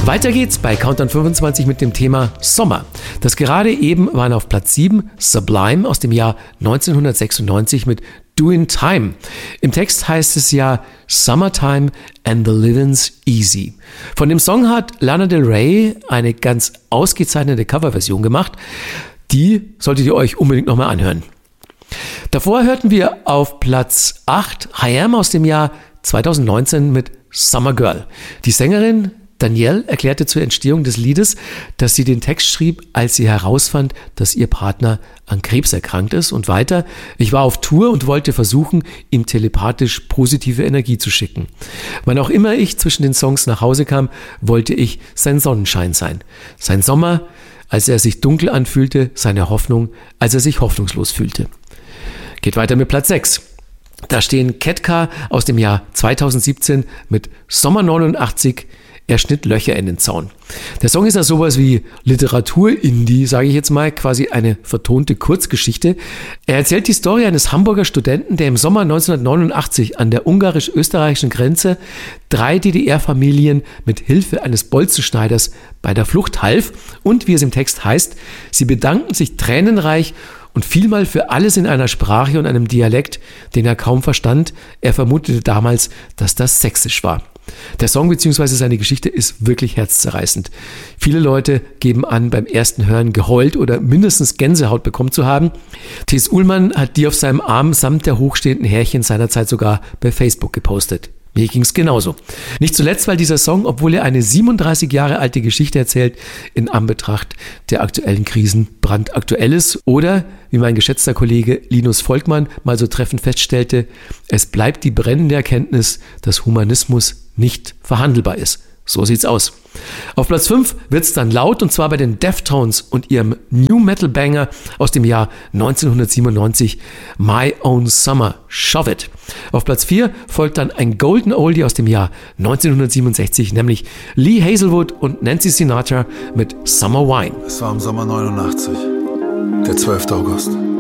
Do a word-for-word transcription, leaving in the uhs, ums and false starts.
Weiter geht's bei Countdown fünfundzwanzig mit dem Thema Sommer. Das gerade eben waren auf Platz sieben Sublime aus dem Jahr neunzehnhundertsechsundneunzig mit Doing Time. Im Text heißt es ja Summertime and the living's easy. Von dem Song hat Lana Del Rey eine ganz ausgezeichnete Coverversion gemacht. Die solltet ihr euch unbedingt nochmal anhören. Davor hörten wir auf Platz acht I Am aus dem Jahr zweitausendneunzehn mit Summer Girl. Die Sängerin Danielle erklärte zur Entstehung des Liedes, dass sie den Text schrieb, als sie herausfand, dass ihr Partner an Krebs erkrankt ist. Und weiter: Ich war auf Tour und wollte versuchen, ihm telepathisch positive Energie zu schicken. Wann auch immer ich zwischen den Songs nach Hause kam, wollte ich sein Sonnenschein sein. Sein Sommer, als er sich dunkel anfühlte, seine Hoffnung, als er sich hoffnungslos fühlte. Geht weiter mit Platz sechs. Da stehen Ketka aus dem Jahr zweitausendsiebzehn mit Sommer neunundachtzig. Er schnitt Löcher in den Zaun. Der Song ist ja sowas wie Literatur-Indie, sage ich jetzt mal, quasi eine vertonte Kurzgeschichte. Er erzählt die Story eines Hamburger Studenten, der im Sommer neunzehnhundertneunundachtzig an der ungarisch-österreichischen Grenze drei D D R-Familien mit Hilfe eines Bolzenschneiders bei der Flucht half. Und wie es im Text heißt, sie bedankten sich tränenreich und vielmal für alles in einer Sprache und einem Dialekt, den er kaum verstand. Er vermutete damals, dass das sächsisch war. Der Song bzw. seine Geschichte ist wirklich herzzerreißend. Viele Leute geben an, beim ersten Hören geheult oder mindestens Gänsehaut bekommen zu haben. T S. Ullmann hat die auf seinem Arm samt der hochstehenden Härchen seinerzeit sogar bei Facebook gepostet. Mir ging's genauso. Nicht zuletzt, weil dieser Song, obwohl er eine siebenunddreißig Jahre alte Geschichte erzählt, in Anbetracht der aktuellen Krisen brandaktuell ist. Oder, wie mein geschätzter Kollege Linus Volkmann mal so treffend feststellte, es bleibt die brennende Erkenntnis, dass Humanismus nicht verhandelbar ist. So sieht's aus. Auf Platz fünf wird's dann laut, und zwar bei den Deftones und ihrem New Metal Banger aus dem Jahr neunzehnhundertsiebenundneunzig, My Own Summer, Shove It. Auf Platz vier folgt dann ein Golden Oldie aus dem Jahr neunzehnhundertsiebenundsechzig, nämlich Lee Hazelwood und Nancy Sinatra mit Summer Wine. Es war im Sommer neunundachtzig, der zwölfte August.